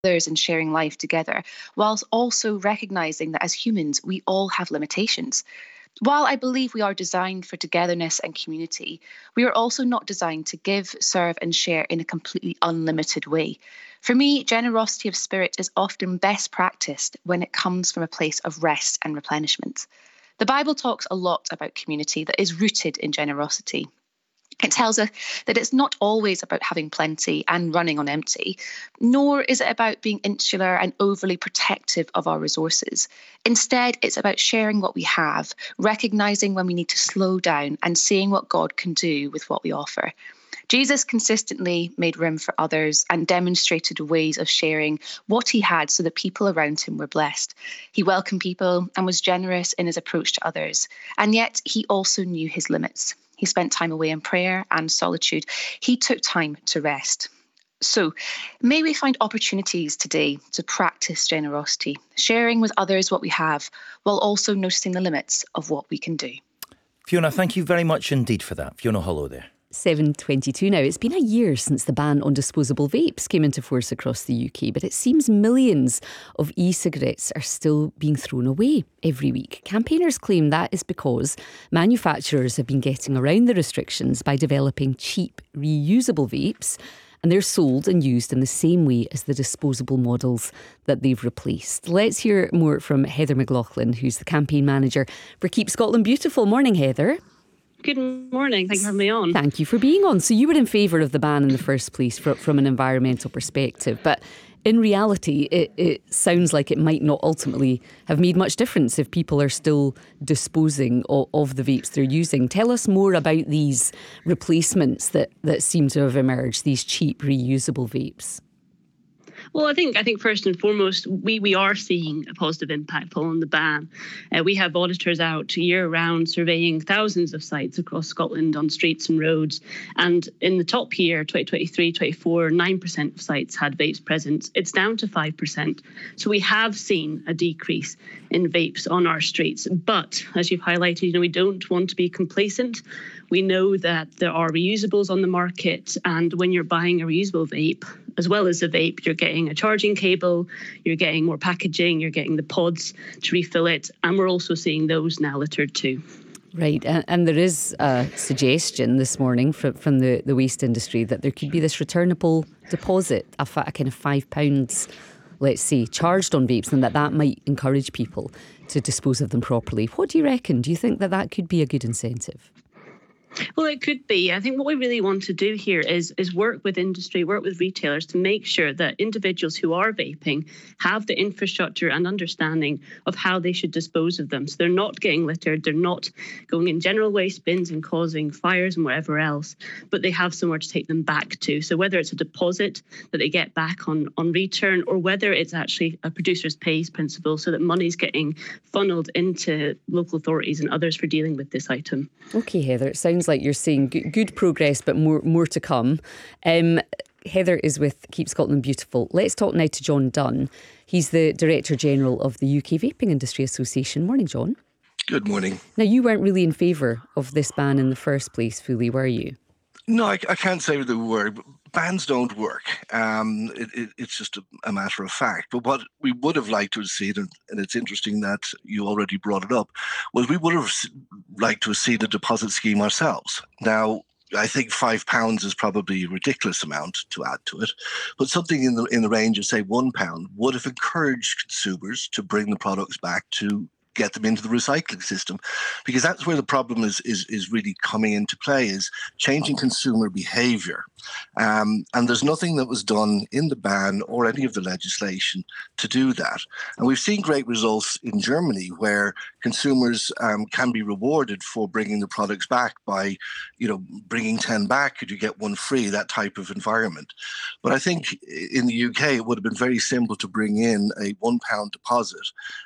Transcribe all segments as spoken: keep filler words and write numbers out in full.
others and sharing life together, whilst also recognising that as humans, we all have limitations. While I believe we are designed for togetherness and community, we are also not designed to give, serve, and share in a completely unlimited way. For me, generosity of spirit is often best practiced when it comes from a place of rest and replenishment. The Bible talks a lot about community that is rooted in generosity. It tells us that it's not always about having plenty and running on empty, nor is it about being insular and overly protective of our resources. Instead, it's about sharing what we have, recognising when we need to slow down and seeing what God can do with what we offer. Jesus consistently made room for others and demonstrated ways of sharing what he had so that people around him were blessed. He welcomed people and was generous in his approach to others, and yet he also knew his limits. He spent time away in prayer and solitude. He took time to rest. So may we find opportunities today to practice generosity, sharing with others what we have, while also noticing the limits of what we can do. Fiona, thank you very much indeed for that. Fiona Hollow there. seven twenty-two now. It's been a year since the ban on disposable vapes came into force across the U K, but it seems millions of e-cigarettes are still being thrown away every week. Campaigners claim that is because manufacturers have been getting around the restrictions by developing cheap, reusable vapes, and they're sold and used in the same way as the disposable models that they've replaced. Let's hear more from Heather McLaughlin, who's the campaign manager for Keep Scotland Beautiful. Morning, Heather. Good morning. Thank you for having me on. Thank you for being on. So you were in favour of the ban in the first place from, from an environmental perspective, but in reality, it, it sounds like it might not ultimately have made much difference if people are still disposing of, of the vapes they're using. Tell us more about these replacements that, that seem to have emerged, these cheap reusable vapes. Well, I think I think first and foremost, we, we are seeing a positive impact following the ban. Uh, we have auditors out year-round surveying thousands of sites across Scotland on streets and roads. And in the top year, twenty twenty-three twenty-four, nine percent of sites had vapes present. It's down to five percent. So we have seen a decrease in vapes on our streets. But as you've highlighted, you know, we don't want to be complacent. We know that there are reusables on the market, and when you're buying a reusable vape, as well as a vape, you're getting a charging cable, you're getting more packaging, you're getting the pods to refill it, and we're also seeing those now littered too. Right, and, and there is a suggestion this morning from, from the, the waste industry that there could be this returnable deposit, a, fa- a kind of five pounds, let's say, charged on vapes, and that that might encourage people to dispose of them properly. What do you reckon? Do you think that that could be a good incentive? Well, it could be. I think what we really want to do here is, is work with industry, work with retailers to make sure that individuals who are vaping have the infrastructure and understanding of how they should dispose of them. So they're not getting littered, they're not going in general waste bins and causing fires and whatever else, but they have somewhere to take them back to. So whether it's a deposit that they get back on, on return, or whether it's actually a producer's pays principle so that money's getting funneled into local authorities and others for dealing with this item. OK, Heather, it sounds like you're seeing good progress, but more more to come. Um, Heather is with Keep Scotland Beautiful. Let's talk now to John Dunn. He's the Director General of the U K Vaping Industry Association. Morning, John. Good morning. Now, you weren't really in favour of this ban in the first place, fully, were you? No, I, I can't say the word. Bans don't work. Um, it, it, it's just a, a matter of fact. But what we would have liked to have seen, and, and it's interesting that you already brought it up, was we would have liked to have seen a deposit scheme ourselves. Now, I think five pounds is probably a ridiculous amount to add to it, but something in the in the range of, say, one pound would have encouraged consumers to bring the products back to get them into the recycling system, because that's where the problem is is is really coming into play, is changing consumer behaviour. Um, and there's nothing that was done in the ban or any of the legislation to do that. And we've seen great results in Germany where consumers um, can be rewarded for bringing the products back by, you know, bringing ten back, could you get one free, that type of environment. But I think in the U K, it would have been very simple to bring in a one pound deposit.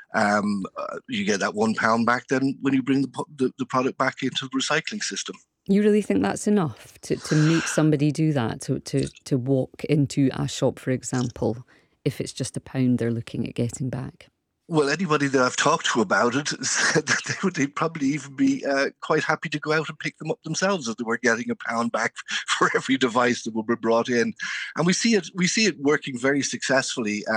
Um, uh, you get that one pound back then when you bring the, the, the product back into the recycling system. You really think that's enough to, to make somebody do that, to, to, to walk into a shop, for example, if it's just a pound they're looking at getting back? Well, anybody that I've talked to about it said that they would they'd probably even be uh, quite happy to go out and pick them up themselves if they were getting a pound back for every device that would be brought in. And we see it we see it working very successfully.